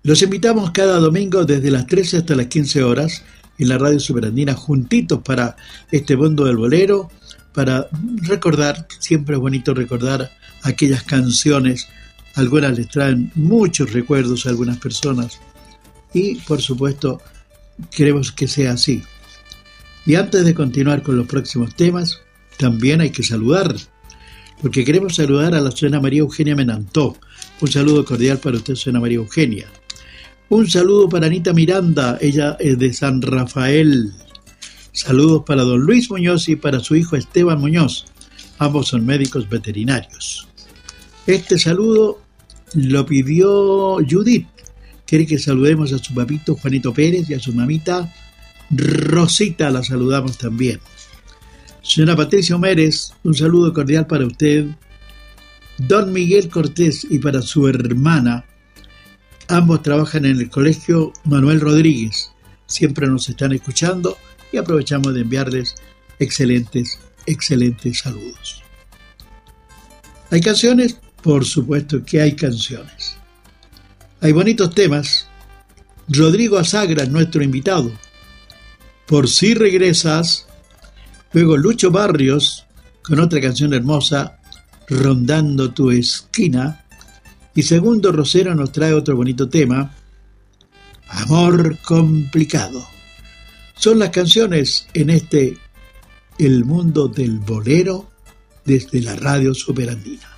Los invitamos cada domingo desde las 13 hasta las 15 horas en la Radio Superandina, juntitos para este mundo del bolero, para recordar, siempre es bonito recordar aquellas canciones, algunas les traen muchos recuerdos a algunas personas y por supuesto queremos que sea así. Y antes de continuar con los próximos temas, también hay que saludar, porque queremos saludar a la señora María Eugenia Menantó. Un saludo cordial para usted, señora María Eugenia. Un saludo para Anita Miranda, ella es de San Rafael. Saludos para don Luis Muñoz y para su hijo Esteban Muñoz. Ambos son médicos veterinarios. Este saludo lo pidió Judith. Quiere que saludemos a su papito Juanito Pérez y a su mamita Rosita, la saludamos también. Señora Patricia Mérez, un saludo cordial para usted. Don Miguel Cortés y para su hermana. Ambos trabajan en el Colegio Manuel Rodríguez. Siempre nos están escuchando y aprovechamos de enviarles excelentes saludos. ¿Hay canciones? Por supuesto que hay canciones. Hay bonitos temas. Rodrigo Azagra, nuestro invitado. Por si regresas. Luego Lucho Barrios, con otra canción hermosa, Rondando tu esquina. Y Segundo Rosero nos trae otro bonito tema, Amor complicado. Son las canciones en El mundo del bolero, desde la Radio Superandina.